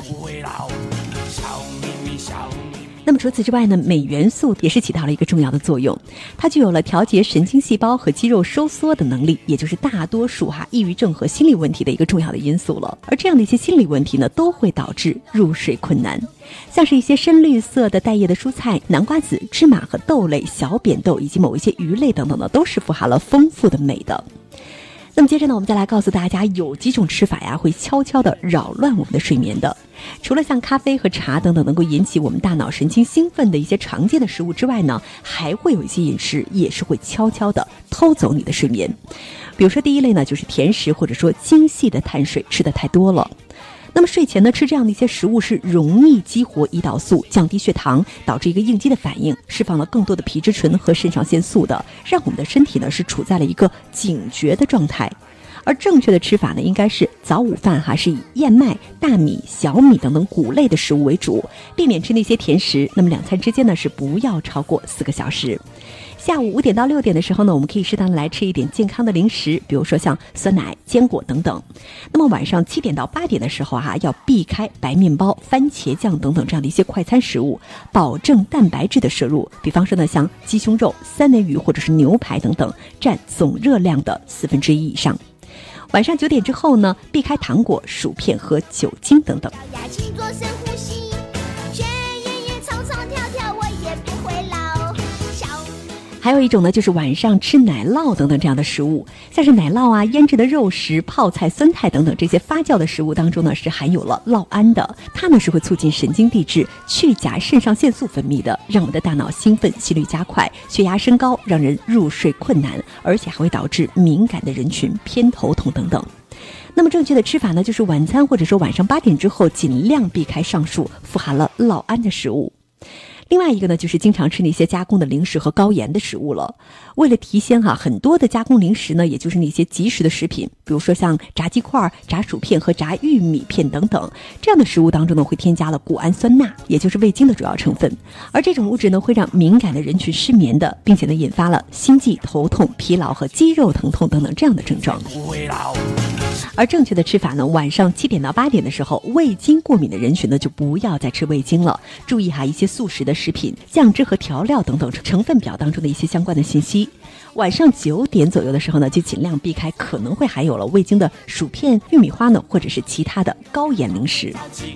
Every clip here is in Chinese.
不会老。小秘密小秘密。 那么除此之外呢，镁元素也是起到了一个重要的作用，它具有了调节神经细胞和肌肉收缩的能力，也就是大多数抑郁症和心理问题的一个重要的因素了。而这样的一些心理问题呢，都会导致入睡困难。像是一些深绿色的带叶的蔬菜、南瓜子、芝麻和豆类、小扁豆以及某一些鱼类等等的，都是富含了丰富的镁的。那么接着呢，我们再来告诉大家，有几种吃法会悄悄地扰乱我们的睡眠的。除了像咖啡和茶等等能够引起我们大脑神经兴奋的一些常见的食物之外呢，还会有一些饮食也是会悄悄地偷走你的睡眠。比如说第一类呢，就是甜食或者说精细的碳水吃得太多了。那么睡前呢，吃这样的一些食物是容易激活胰岛素，降低血糖，导致一个应激的反应，释放了更多的皮质醇和肾上腺素的，让我们的身体呢是处在了一个警觉的状态。而正确的吃法呢，应该是早午饭是以燕麦、大米、小米等等谷类的食物为主，避免吃那些甜食。那么两餐之间呢，是不要超过4个小时。下午5点到6点的时候呢，我们可以适当的来吃一点健康的零食，比如说像酸奶、坚果等等。那么晚上7点到8点的时候要避开白面包、番茄酱等等这样的一些快餐食物，保证蛋白质的摄入，比方说呢，像鸡胸肉、三文鱼或者是牛排等等，占总热量的1/4以上。晚上9点之后呢，避开糖果、薯片和酒精等等。还有一种呢，就是晚上吃奶酪等等这样的食物，像是奶酪腌制的肉食、泡菜、酸菜等等这些发酵的食物当中呢，是含有了酪胺的，它呢是会促进神经递质、去甲肾上腺素分泌的，让我们的大脑兴奋、心率加快、血压升高，让人入睡困难，而且还会导致敏感的人群偏头痛等等。那么正确的吃法呢，就是晚餐或者说晚上8点之后，尽量避开上述富含了酪胺的食物。另外一个呢，就是经常吃那些加工的零食和高盐的食物了。为了提鲜很多的加工零食呢，也就是那些即食的食品，比如说像炸鸡块、炸薯片和炸玉米片等等，这样的食物当中呢，会添加了谷氨酸钠，也就是味精的主要成分。而这种物质呢，会让敏感的人群失眠的，并且呢，引发了心悸、头痛、疲劳和肌肉疼痛等等这样的症状。而正确的吃法呢，晚上7点到8点的时候，味精过敏的人群呢，就不要再吃味精了。注意一些速食的食品、酱汁和调料等等成分表当中的一些相关的信息。晚上9点左右的时候呢，就尽量避开可能会含有了味精的薯片、玉米花呢，或者是其他的高盐零食。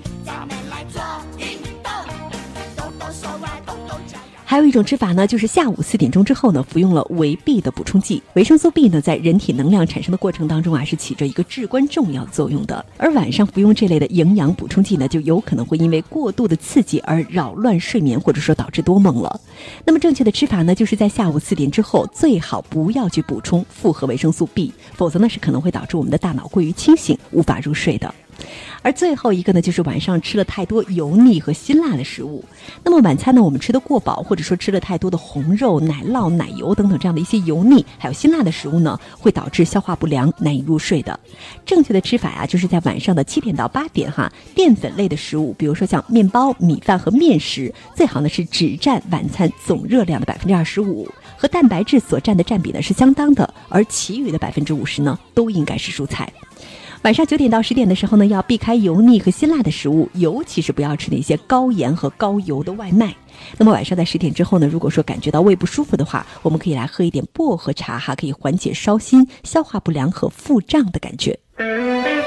还有一种吃法呢，就是下午4点钟之后呢，服用了维 B 的补充剂。维生素 B 呢，在人体能量产生的过程当中是起着一个至关重要作用的。而晚上服用这类的营养补充剂呢，就有可能会因为过度的刺激而扰乱睡眠，或者说导致多梦了。那么正确的吃法呢，就是在下午4点之后，最好不要去补充复合维生素 B， 否则呢是可能会导致我们的大脑过于清醒，无法入睡的。而最后一个呢，就是晚上吃了太多油腻和辛辣的食物。那么晚餐呢，我们吃得过饱，或者说吃了太多的红肉、奶酪、奶油等等这样的一些油腻还有辛辣的食物呢，会导致消化不良，难以入睡的。正确的吃法就是在晚上的7点到8点淀粉类的食物，比如说像面包、米饭和面食，最好呢是只占晚餐总热量的25%，和蛋白质所占的占比呢是相当的，而其余的50%呢，都应该是蔬菜。晚上9点到10点的时候呢，要避开油腻和辛辣的食物，尤其是不要吃那些高盐和高油的外卖。那么晚上在10点之后呢，如果说感觉到胃不舒服的话，我们可以来喝一点薄荷茶可以缓解烧心、消化不良和腹胀的感觉。